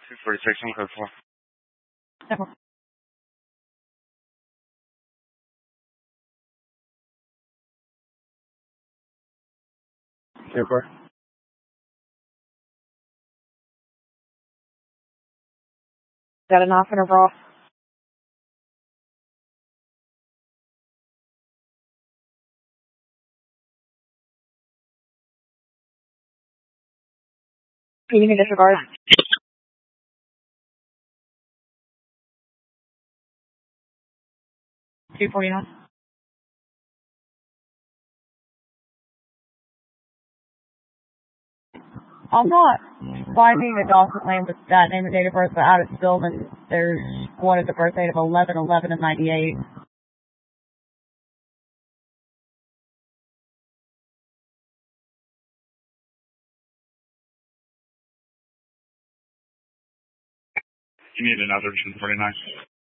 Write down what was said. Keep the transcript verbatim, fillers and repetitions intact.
two forty-six on code four. Never. Super. Got an off interval. You can disregard. two forty-nine. I'm not finding a Dawson Lane with that name and date of birth, but out at Stillman, there's one at the birth date of eleven eleven of ninety-eight. You need another two forty-nine.